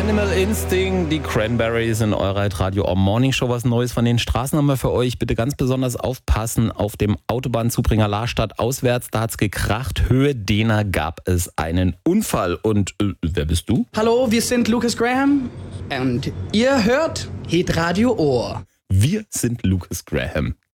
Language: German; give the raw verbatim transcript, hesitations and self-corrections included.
Animal Instinct, die Cranberries in eurer Radio Ohr Morning Show. Was Neues von den Straßen haben wir für euch. Bitte ganz besonders aufpassen auf dem Autobahnzubringer Lahrstadt auswärts. Da hat's gekracht. Höhe Dehner gab es einen Unfall. Und äh, wer bist du? Hallo, wir sind Lucas Graham und ihr hört Hitradio Ohr. Wir sind Lucas Graham.